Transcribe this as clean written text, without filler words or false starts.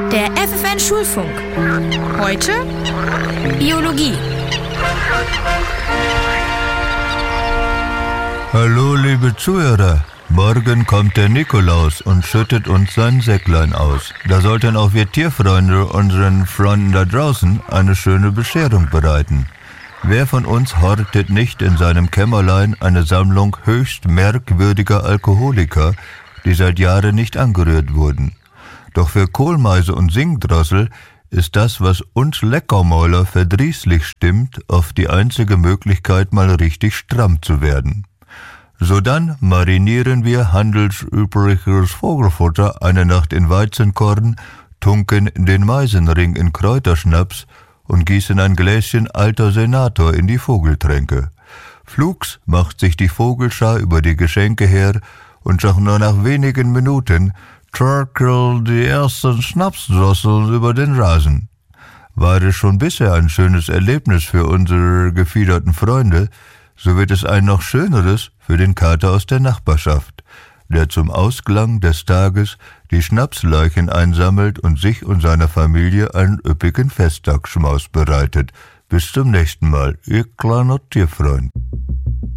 Der FFN Schulfunk. Heute Biologie. Hallo liebe Zuhörer, morgen kommt der Nikolaus und schüttet uns sein Säcklein aus. Da sollten auch wir Tierfreunde unseren Freunden da draußen eine schöne Bescherung bereiten. Wer von uns hortet nicht in seinem Kämmerlein eine Sammlung höchst merkwürdiger Alkoholiker, die seit Jahren nicht angerührt wurden? Doch für Kohlmeise und Singdrossel ist das, was uns Leckermäuler verdrießlich stimmt, oft die einzige Möglichkeit, mal richtig stramm zu werden. Sodann marinieren wir handelsübliches Vogelfutter eine Nacht in Weizenkorn, tunken den Meisenring in Kräuterschnaps und gießen ein Gläschen alter Senator in die Vogeltränke. Flugs macht sich die Vogelschar über die Geschenke her und schon nur nach wenigen Minuten torkeln die ersten Schnapsdrosseln über den Rasen. War es schon bisher ein schönes Erlebnis für unsere gefiederten Freunde, so wird es ein noch schöneres für den Kater aus der Nachbarschaft, der zum Ausklang des Tages die Schnapsleichen einsammelt und sich und seiner Familie einen üppigen Festtagsschmaus bereitet. Bis zum nächsten Mal, Ihr kleiner Tierfreund.